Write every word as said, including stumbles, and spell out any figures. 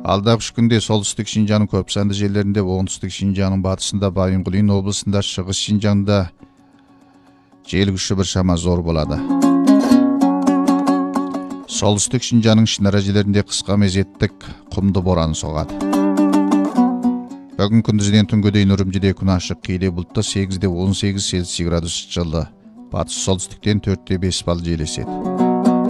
Алдағы үш күнде солтүстік Шинжаңның көп санды жерлерінде, оңтүстік Шинжаңның батысында, Байынқұлин облысында, шығыс Шинжаңда жел күші біршама зор болады. Солтүстік Шинжаңның Шинара жерлерінде қысқа мезеттік құмды боран соғады. Бүгін күндізден түнге дейін Үрімжіде күн ашық, кейде бұлтты сегіз де он сегіз Цельсий градус жылы. Батыс солтүстіктен төрт те бес балл жел еседі.